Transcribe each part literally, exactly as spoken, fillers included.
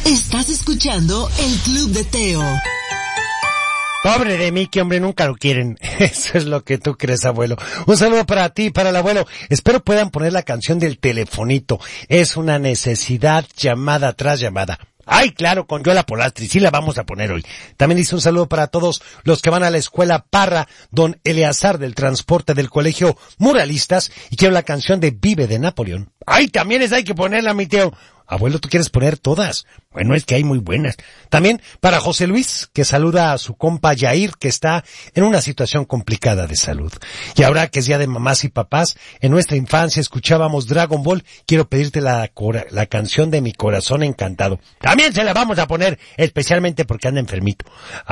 Estás escuchando el Club de Teo. Pobre de mí, que hombre, nunca lo quieren. Eso es lo que tú crees, abuelo. Un saludo para ti, para el abuelo. Espero puedan poner la canción del telefonito. Es una necesidad, llamada tras llamada. Ay, claro, con Yola Polastri, sí la vamos a poner hoy. También dice un saludo para todos los que van a la escuela Parra, don Eleazar del transporte del colegio Muralistas, y quiero la canción de Vive de Napoleón. Ay, también esa hay que ponerla, mi Teo. Abuelo, ¿tú quieres poner todas? Bueno, es que hay muy buenas. También para José Luis, que saluda a su compa Yair, que está en una situación complicada de salud. Y ahora que es día de mamás y papás, en nuestra infancia escuchábamos Dragon Ball. Quiero pedirte la, cora- la canción de Mi Corazón Encantado. También se la vamos a poner, especialmente porque anda enfermito.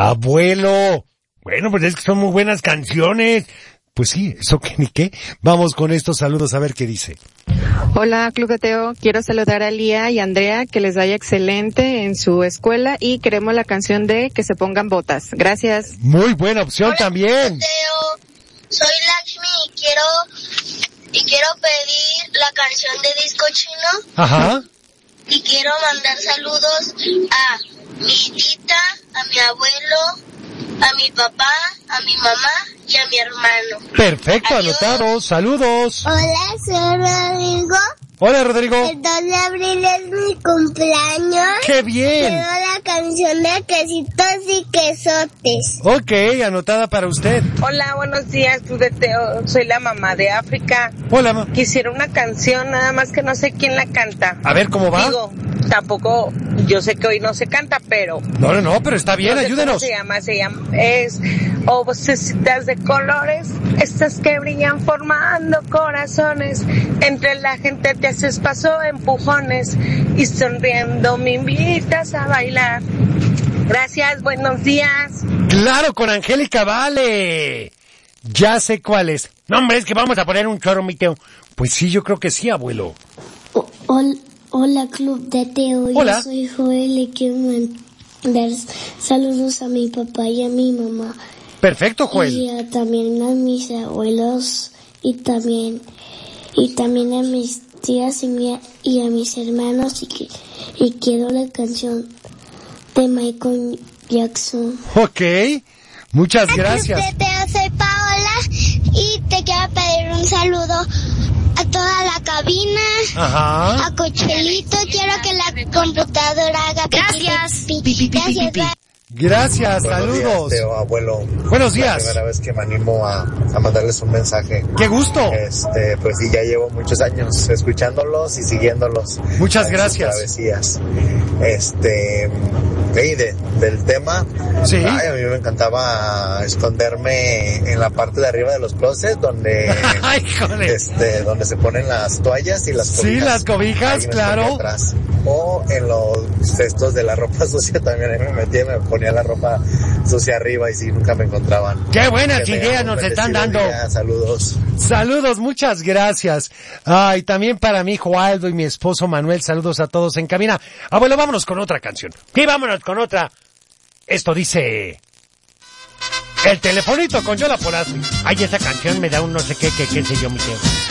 Abuelo, bueno, pues es que son muy buenas canciones. Pues sí, eso que ni qué. Vamos con estos saludos a ver qué dice. Hola, Club de Teo. Quiero saludar a Lía y a Andrea, que les vaya excelente en su escuela, y queremos la canción de Que se pongan botas. Gracias. Muy buena opción. Hola, también. Teo. Soy Lakshmi y quiero y quiero pedir la canción de Disco Chino. Ajá. Y quiero mandar saludos a mi tita, a mi abuelo, a mi papá, a mi mamá y a mi hermano. Perfecto, Adiós. anotado. Saludos. Hola, soy Rodrigo. Hola, Rodrigo. El dos de abril es mi cumpleaños. ¡Qué bien! Quiero la canción de Quesitos y Quesotes. Ok, anotada para usted. Hola, buenos días, Club de Teo. Soy la mamá de África. Hola, ma. Quisiera una canción, nada más que no sé quién la canta. A ver, ¿cómo va? Digo, tampoco, yo sé que hoy no se canta, pero... No, no, no, pero está bien, no sé ayúdenos. ¿Cómo se llama? Se llama, es... Oh, vocecitas de colores, estas que brillan formando corazones. Entre la gente te haces paso, empujones, y sonriendo me invitas a bailar. Gracias, buenos días. Claro, con Angélica Vale. Ya sé cuál es. No, hombre, es que vamos a poner un chorro, mi Teo. Pues sí, yo creo que sí, abuelo. O, hola, hola, Club de Teo. Hola. Yo soy Joel y quiero mandar saludos a mi papá y a mi mamá. Perfecto, Joel. Y a, también a mis abuelos y también y también a mis tías y, mi, y a mis hermanos, y, que, y quiero la canción de Michael Jackson. Ok, muchas gracias. Club de Teo, soy Paola y te quiero pedir un saludo a toda la cabina. Ajá. A Cochelito, quiero que la computadora haga Gracias. Pi, pi, pi, pi, pi, pi. Gracias, Buenos saludos. días, Teo, abuelo. Buenos días. Es la primera vez que me animo a, a mandarles un mensaje. ¡Qué gusto! Este, pues sí, ya llevo muchos años escuchándolos y siguiéndolos. Muchas en gracias. sus travesías. Este, y de, del tema, sí. Ay, a mí me encantaba esconderme en la parte de arriba de los closets donde, Ay, este, donde se ponen las toallas y las cobijas. Sí, las cobijas, claro. Atrás. O en los cestos de la ropa sucia también ahí me metía y me ponía la ropa sucia arriba y sí, nunca me encontraban. ¡Qué buenas Que ideas nos están dando! Día. Saludos. Saludos, muchas gracias. Ay, también para mi hijo Aldo y mi esposo Manuel, saludos a todos en cabina. Abuelo, vámonos con otra canción. Sí, vámonos con otra. Esto dice... El telefonito con Yola Polastri. Ay, esa canción me da un no sé qué, qué, qué sé yo, mi tío.